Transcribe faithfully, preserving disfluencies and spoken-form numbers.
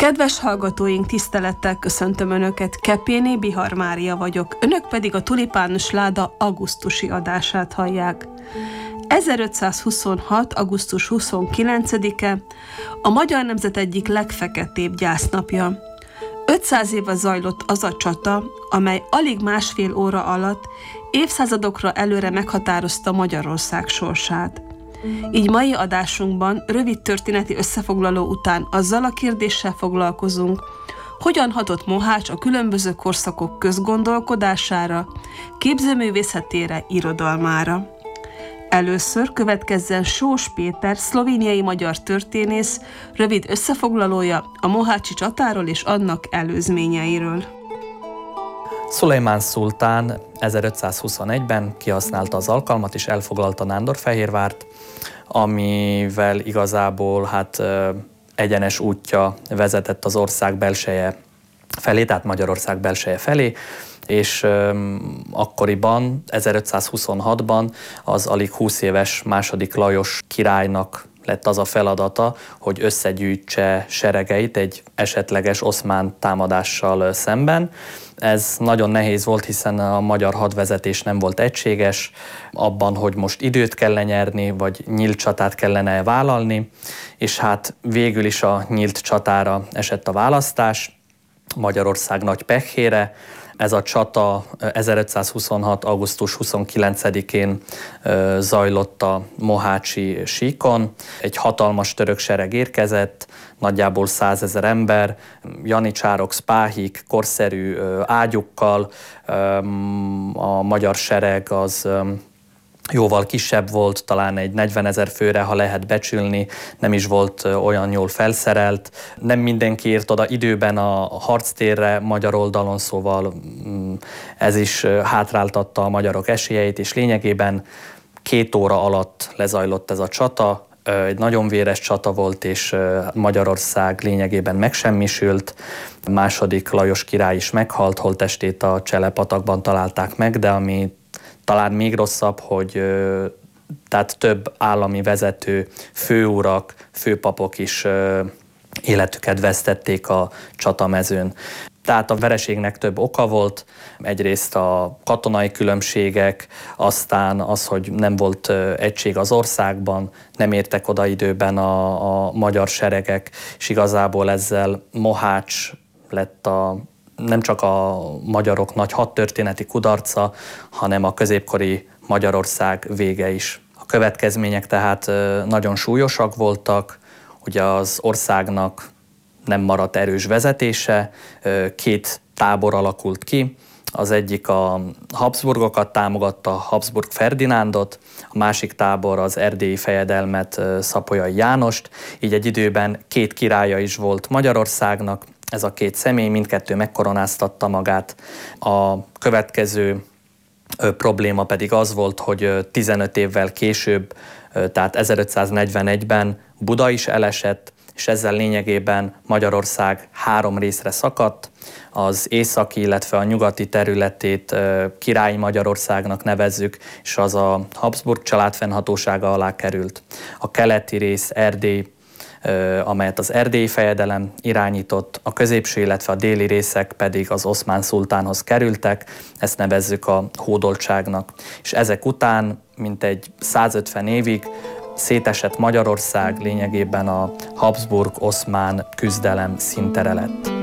Kedves hallgatóink, tisztelettel köszöntöm Önöket, Kepéné Bihar Mária vagyok, Önök pedig a Tulipános Láda augusztusi adását hallják. ezerötszázhuszonhat. augusztus huszonkilencedike a magyar nemzet egyik legfeketébb gyásznapja. ötszáz éve zajlott az a csata, amely alig másfél óra alatt évszázadokra előre meghatározta Magyarország sorsát. Így mai adásunkban rövid történeti összefoglaló után azzal a kérdéssel foglalkozunk, hogyan hatott Mohács a különböző korszakok közgondolkodására, képzőművészetére, irodalmára. Először következzen Sós Péter, szlovéniai magyar történész, rövid összefoglalója a mohácsi csatáról és annak előzményeiről. Szulejmán szultán ezerötszázhuszonegyben kihasználta az alkalmat és elfoglalta Nándorfehérvárt, amivel igazából hát egyenes útja vezetett az ország belseje felé, tehát Magyarország belseje felé, és akkoriban, ezerötszázhuszonhatban az alig húsz éves második Lajos királynak lett az a feladata, hogy összegyűjtse seregeit egy esetleges oszmán támadással szemben. Ez nagyon nehéz volt, hiszen a magyar hadvezetés nem volt egységes abban, hogy most időt kell lenyerni, vagy nyílt csatát kellene vállalni, és hát végül is a nyílt csatára esett a választás, Magyarország nagy pehhére. Ez a csata ezerötszázhuszonhat. augusztus huszonkilencedikén zajlott a mohácsi síkon. Egy hatalmas török sereg érkezett, nagyjából százezer ember, janicsárok, spáhik, korszerű ágyukkal. A magyar sereg az jóval kisebb volt, talán egy negyvenezer főre, ha lehet becsülni, nem is volt olyan jól felszerelt. Nem mindenki ért oda időben a harctérre magyar oldalon, szóval ez is hátráltatta a magyarok esélyeit, és lényegében két óra alatt lezajlott ez a csata. Egy nagyon véres csata volt, és Magyarország lényegében megsemmisült. Második Lajos király is meghalt, holttestét a Csele-patakban találták meg, de ami talán még rosszabb, hogy tehát több állami vezető, főurak, főpapok is életüket vesztették a csatamezőn. Tehát a vereségnek több oka volt, egyrészt a katonai különbségek, aztán az, hogy nem volt egység az országban, nem értek oda időben a, a magyar seregek, és igazából ezzel Mohács lett a nem csak a magyarok nagy hadtörténeti kudarca, hanem a középkori Magyarország vége is. A következmények tehát nagyon súlyosak voltak, ugye az országnak nem maradt erős vezetése, két tábor alakult ki, az egyik a Habsburgokat támogatta, Habsburg Ferdinándot, a másik tábor az erdélyi fejedelmet, Szapolyai Jánost, így egy időben két királya is volt Magyarországnak. Ez a két személy, mindkettő megkoronáztatta magát. A következő ö, probléma pedig az volt, hogy tizenöt évvel később, ö, tehát ezerötszáznegyvenegyben Buda is elesett, és ezzel lényegében Magyarország három részre szakadt. Az északi, illetve a nyugati területét ö, Királyi Magyarországnak nevezzük, és az a Habsburg család fennhatósága alá került. A keleti rész, Erdély, amelyet az erdélyi fejedelem irányított, a középső, illetve a déli részek pedig az oszmán szultánhoz kerültek, ezt nevezzük a hódoltságnak. És ezek után mintegy százötven évig szétesett Magyarország lényegében a Habsburg-oszmán küzdelem színtere lett.